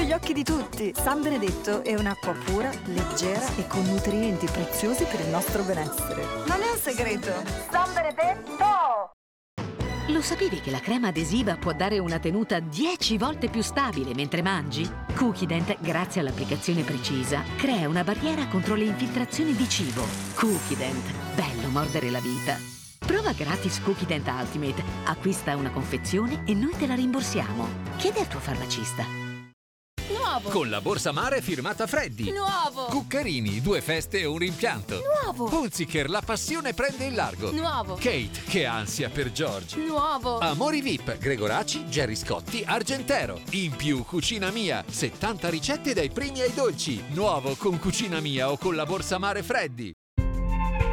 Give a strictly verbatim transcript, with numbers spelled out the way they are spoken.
agli occhi di tutti. San Benedetto è un'acqua pura, leggera e con nutrienti preziosi per il nostro benessere. Non è un segreto. San Benedetto! Lo sapevi che la crema adesiva può dare una tenuta dieci volte più stabile mentre mangi? Cookie-Dent, grazie all'applicazione precisa, crea una barriera contro le infiltrazioni di cibo. Cookie-Dent, bello mordere la vita. Prova gratis Cookie-Dent Ultimate. Acquista una confezione e noi te la rimborsiamo. Chiedi al tuo farmacista. Nuovo! Con la borsa mare firmata Freddy. Nuovo! Cuccarini, due feste e un rimpianto. Nuovo! Hunziker, la passione prende il largo. Nuovo! Kate, che ansia per George. Nuovo! Amori V I P, Gregoraci, Gerry Scotti, Argentero. In più, Cucina Mia, settanta ricette dai primi ai dolci. Nuovo con Cucina Mia o con la borsa mare Freddy.